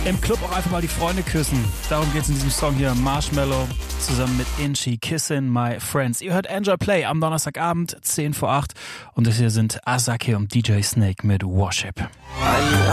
Im Club auch einfach mal die Freunde küssen. Darum geht's in diesem Song hier. Marshmello zusammen mit Inchy, Kissin' My Friends. Ihr hört Enjoy Play am Donnerstagabend, 7:50. Und das hier sind Asake und DJ Snake mit Worship.